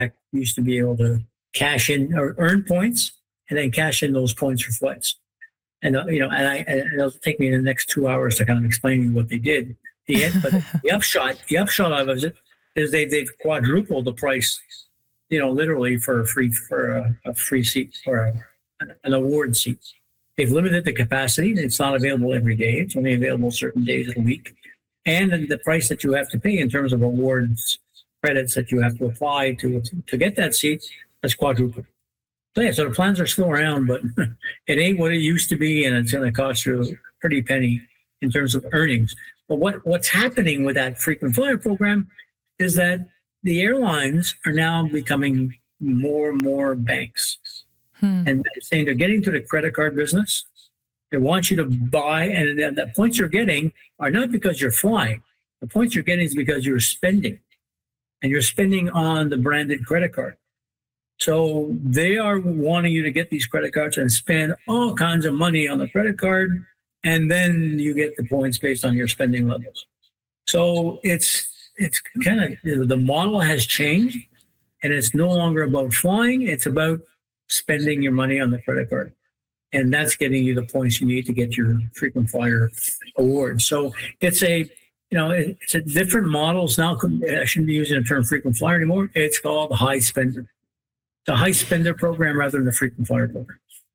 used to be able to cash in or earn points and then cash in those points for flights. And and it'll take me the next 2 hours to kind of explain you what they did. But the upshot of it is they've quadrupled the price, literally for a free seat or an award seat. They've limited the capacity. It's not available every day. It's only available certain days of the week. And the price that you have to pay in terms of awards credits that you have to apply to get that seat has quadrupled. So yeah, so the plans are still around, but it ain't what it used to be, and it's going to cost you a pretty penny in terms of earnings. But what's happening with that frequent flyer program is that the airlines are now becoming more and more banks. And saying they're getting to the credit card business. They want you to buy, and the points you're getting are not because you're flying. The points you're getting is because you're spending, and you're spending on the branded credit card. So they are wanting you to get these credit cards and spend all kinds of money on the credit card, and then you get the points based on your spending levels. So it's kind of, the model has changed, and it's no longer about flying. It's about spending your money on the credit card. And that's getting you the points you need to get your frequent flyer award. So it's a different models now. I shouldn't be using the term frequent flyer anymore. It's called high spender. It's a high spender program rather than the frequent flyer program.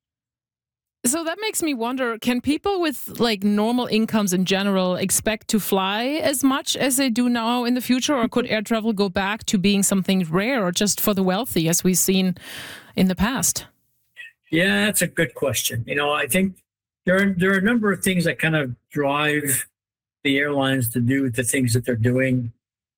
So that makes me wonder, can people with like normal incomes in general expect to fly as much as they do now in the future? Or could air travel go back to being something rare or just for the wealthy as we've seen in the past? Yeah, that's a good question. I think there are a number of things that kind of drive the airlines to do the things that they're doing.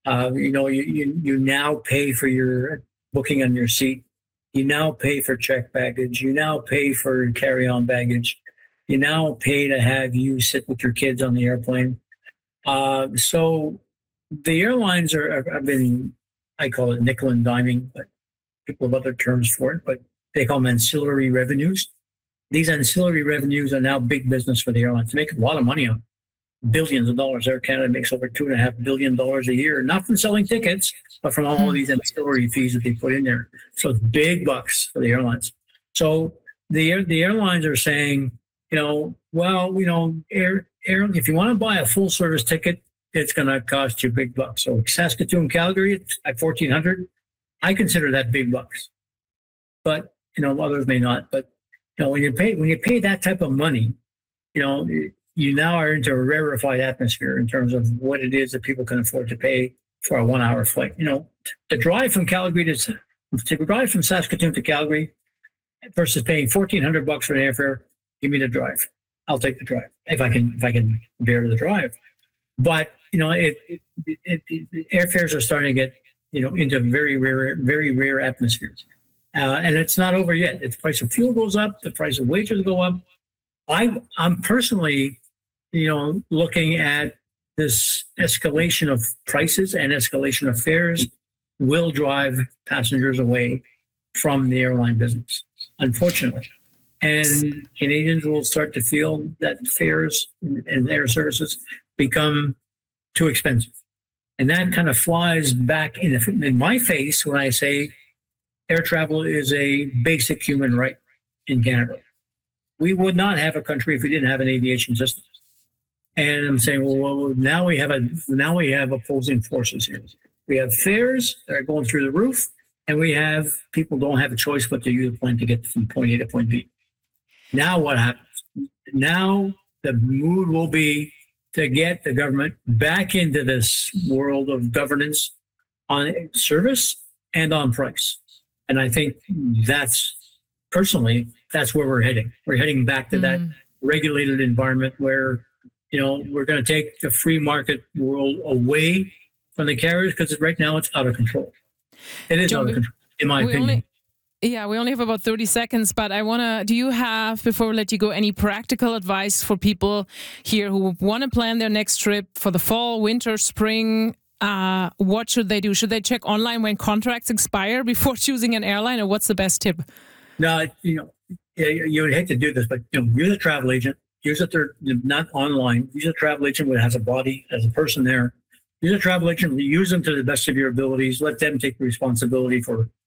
You now pay for your booking on your seat. You now pay for checked baggage. You now pay for carry-on baggage. You now pay to have you sit with your kids on the airplane. So the airlines have been, I call it nickel and diming, but people have other terms for it, but they call them ancillary revenues. These ancillary revenues are now big business for the airlines. They make a lot of money on billions of dollars. Air Canada makes over $2.5 billion a year, not from selling tickets, but from all of these ancillary fees that they put in there. So it's big bucks for the airlines. So the airlines are saying, if you want to buy a full service ticket, it's going to cost you big bucks. So Saskatoon, Calgary at $1,400, I consider that big bucks. But others may not. But when you pay that type of money, you now are into a rarefied atmosphere in terms of what it is that people can afford to pay for a 1 hour flight. To drive from Calgary to drive from Saskatoon to Calgary versus paying $1,400 for an airfare, give me the drive. I'll take the drive if I can bear the drive. But airfares are starting to get into very rare atmospheres, and it's not over yet. The price of fuel goes up, the price of wages go up. I'm personally, looking at this escalation of prices and escalation of fares will drive passengers away from the airline business, unfortunately. And Canadians will start to feel that fares and air services become too expensive. And that kind of flies back in my face when I say air travel is a basic human right in Canada. We would not have a country if we didn't have an aviation system. And I'm saying, well, now we have opposing forces here. We have fares that are going through the roof, and we have people don't have a choice but to use a plane to get from point A to point B. Now what happens? Now the mood will be to get the government back into this world of governance on service and on price. And I think that's where we're heading. We're heading back to that regulated environment where, we're going to take the free market world away from the carriers because right now it's out of control. It is out of control, in my opinion. We only have about 30 seconds, but do you have, before we let you go, any practical advice for people here who want to plan their next trip for the fall, winter, spring? What should they do? Should they check online when contracts expire before choosing an airline, or what's the best tip? No, you would hate to do this, but use a travel agent. Use it. They're not online. Use a travel agent that has a body, has a person there. Use a travel agent. Use them to the best of your abilities. Let them take responsibility for